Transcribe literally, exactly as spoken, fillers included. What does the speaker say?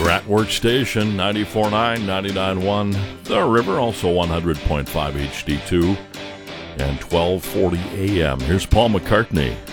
Bratwurst Station, ninety-four point nine, ninety-nine point one. The River, also one hundred point five H D two. And twelve forty A M. Here's Paul McCartney.